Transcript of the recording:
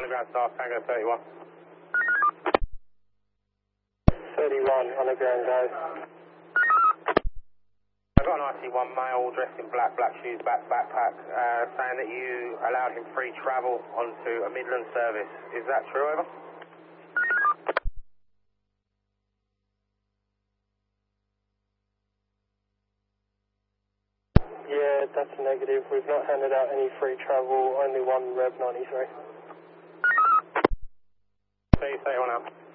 underground staff, Tango 31. 31, underground guys. I've got an RC1 male dressed in black shoes, backpack, saying that you allowed him free travel onto a Midland service. Is that true, over? Yeah, that's a negative. We've not handed out any free travel, only one Rev 93. Say one out.